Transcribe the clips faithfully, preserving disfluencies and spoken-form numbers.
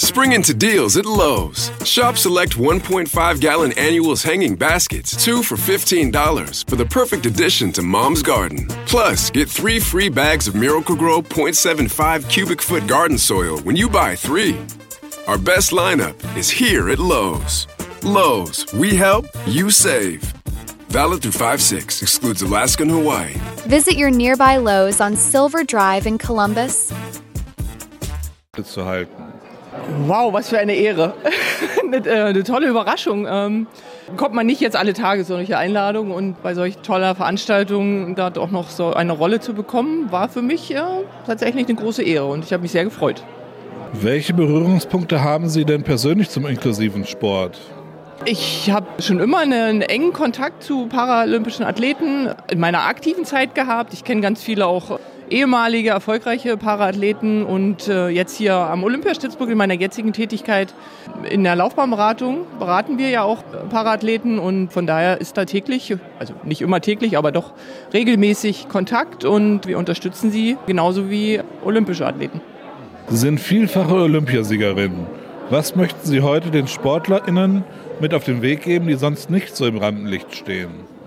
Spring into deals at Lowe's. Shop select one point five gallon annuals hanging baskets, two for fifteen dollars, for the perfect addition to Mom's garden. Plus, get three free bags of Miracle-Gro point seven five cubic foot garden soil when you buy three. Our best lineup is here at Lowe's. Lowe's, we help, you save. Valid through five six, excludes Alaska and Hawaii. Visit your nearby Lowe's on Silver Drive in Columbus. Zu halten. Wow, was für eine Ehre. eine, äh, eine tolle Überraschung. Ähm, kommt man nicht jetzt alle Tage solche Einladungen, und bei solch toller Veranstaltung da auch noch so eine Rolle zu bekommen, war für mich äh, tatsächlich eine große Ehre, und ich habe mich sehr gefreut. Welche Berührungspunkte haben Sie denn persönlich zum inklusiven Sport? Ich habe schon immer einen engen Kontakt zu paralympischen Athleten in meiner aktiven Zeit gehabt. Ich kenne ganz viele auch ehemalige, erfolgreiche Paraathleten, und äh, jetzt hier am Olympiastützpunkt in meiner jetzigen Tätigkeit in der Laufbahnberatung beraten wir ja auch Paraathleten, und von daher ist da täglich, also nicht immer täglich, aber doch regelmäßig Kontakt, und wir unterstützen sie genauso wie olympische Athleten. Sie sind vielfache Olympiasiegerin. Was möchten Sie heute den SportlerInnen mit auf den Weg geben, die sonst nicht so im Rampenlicht stehen?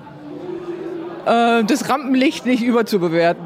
Äh, das Rampenlicht nicht überzubewerten.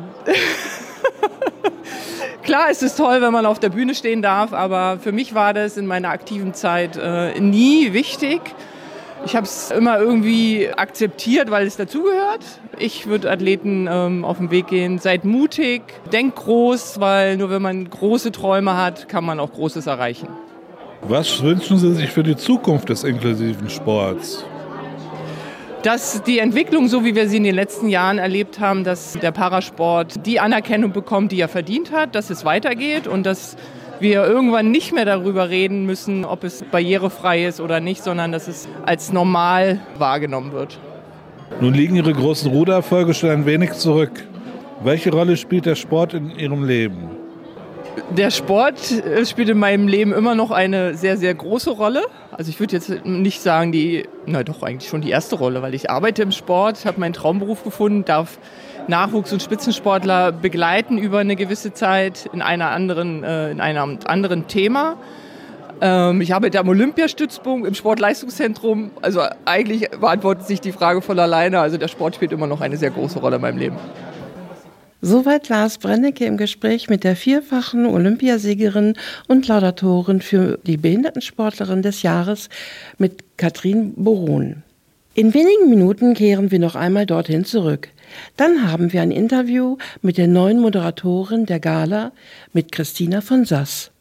Klar ist es toll, wenn man auf der Bühne stehen darf, aber für mich war das in meiner aktiven Zeit äh, nie wichtig. Ich habe es immer irgendwie akzeptiert, weil es dazugehört. Ich würde Athleten ähm, auf den Weg gehen: seid mutig, denkt groß, weil nur wenn man große Träume hat, kann man auch Großes erreichen. Was wünschen Sie sich für die Zukunft des inklusiven Sports? Dass die Entwicklung, so wie wir sie in den letzten Jahren erlebt haben, dass der Parasport die Anerkennung bekommt, die er verdient hat, dass es weitergeht, und dass wir irgendwann nicht mehr darüber reden müssen, ob es barrierefrei ist oder nicht, sondern dass es als normal wahrgenommen wird. Nun liegen Ihre großen Rudererfolge schon ein wenig zurück. Welche Rolle spielt der Sport in Ihrem Leben? Der Sport spielt in meinem Leben immer noch eine sehr, sehr große Rolle. Also ich würde jetzt nicht sagen, die, na doch eigentlich schon die erste Rolle, weil ich arbeite im Sport, habe meinen Traumberuf gefunden, darf Nachwuchs- und Spitzensportler begleiten über eine gewisse Zeit in einer anderen, äh, in einem anderen Thema. Ähm, ich arbeite am Olympiastützpunkt, im Sportleistungszentrum. Also eigentlich beantwortet sich die Frage von alleine. Also der Sport spielt immer noch eine sehr große Rolle in meinem Leben. Soweit Lars Brennecke im Gespräch mit der vierfachen Olympiasiegerin und Laudatorin für die Behindertensportlerin des Jahres, mit Katrin Boron. In wenigen Minuten kehren wir noch einmal dorthin zurück. Dann haben wir ein Interview mit der neuen Moderatorin der Gala, mit Christina von Sass.